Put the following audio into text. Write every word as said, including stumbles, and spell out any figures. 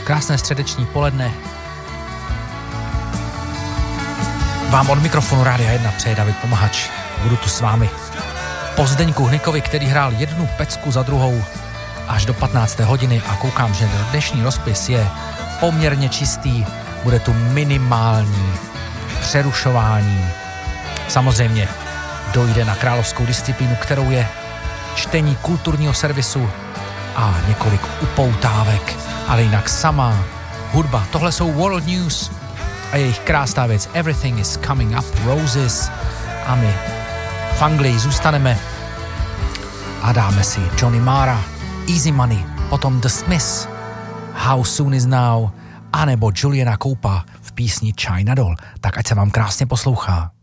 Krásné středeční poledne. Vám od mikrofonu Rádia jedna přeje David Pomahač. Budu tu s vámi po Zdeňku Hnikovi, který hrál jednu pecku za druhou až do patnácté hodiny a koukám, že dnešní rozpis je poměrně čistý. Bude tu minimální přerušování. Samozřejmě dojde na královskou disciplínu, kterou je čtení kulturního servisu a několik upoutávek, ale jinak samá hudba. Tohle jsou World News a jejich krásná věc Everything is Coming Up Roses a my v Anglii zůstaneme a dáme si Johnny Marra, Easy Money, potom The Smiths, How Soon Is Now, anebo Juliana Coupa v písni China Doll. Tak ať se vám krásně poslouchá.